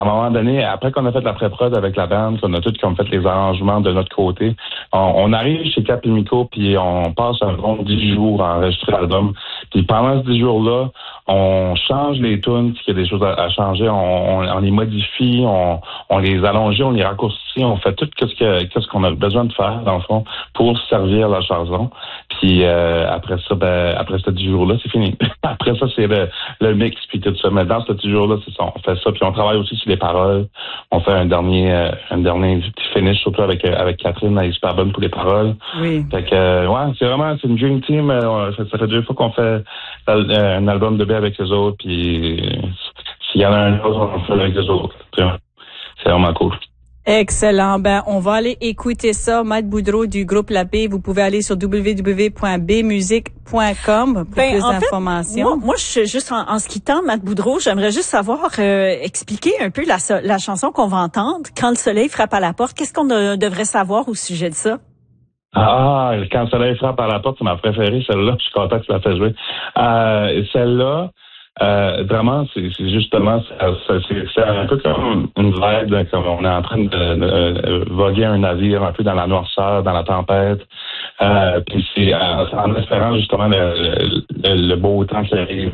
à un moment donné, après qu'on a fait la pré-prod avec la bande, qu'on a tout comme fait les arrangements de notre côté, on arrive chez Cap Ilmico, puis on passe un bon 10 jours à enregistrer l'album. Puis pendant ce 10 jours-là, on change les tunes, s'il y a des choses à changer, on les modifie, on les allonge, on les raccourcit, on fait tout ce qu'on a besoin de faire, dans le fond, pour servir la chanson. Puis après ça, après ce 10 jours-là, c'est fini. Après ça, c'est le mix, puis tout ça. Mais dans ce 10 jours-là, c'est ça, on fait ça, puis on travaille aussi sur les paroles. On fait un dernier petit finish, surtout avec Catherine, elle est super bonne pour les paroles. Oui. Fait que, c'est une dream team. Ça fait 2 fois qu'on fait un album de B avec les autres, puis s'il y en a un autre, on le fait avec les autres. C'est vraiment cool. Excellent. Ben, on va aller écouter ça. Matt Boudreau du groupe La B. Vous pouvez aller sur www.bmusic.com pour plus d'informations. Moi, je suis juste en se quittant, Matt Boudreau, j'aimerais juste savoir, expliquer un peu la chanson qu'on va entendre, Quand le soleil frappe à la porte. Qu'est-ce qu'on devrait savoir au sujet de ça? Quand le soleil frappe à la porte, c'est ma préférée, celle-là. Je suis content que tu l'as fait jouer. Celle-là, vraiment, c'est justement, c'est un peu comme une vague, comme on est en train de voguer un navire un peu dans la noirceur, dans la tempête. Puis c'est en espérant justement le beau temps qui arrive,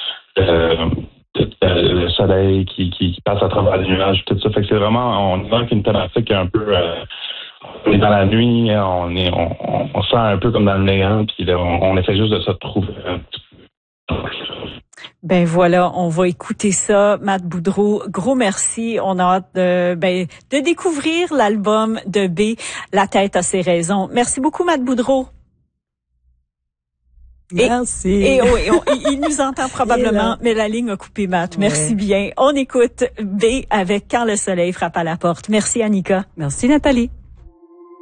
le soleil qui passe à travers les nuages, tout ça. Fait que c'est vraiment, on manque une thématique un peu. On est dans la nuit, on sent un peu comme dans le néant, puis là, on essaie juste de se trouver un petit peu. Ben voilà, on va écouter ça. Matt Boudreau, gros merci. On a hâte de découvrir l'album de B, La tête a ses raisons. Merci beaucoup, Matt Boudreau. Merci. Il nous entend probablement, mais la ligne a coupé, Matt. Merci bien. On écoute B avec Quand le soleil frappe à la porte. Merci, Annika. Merci, Nathalie.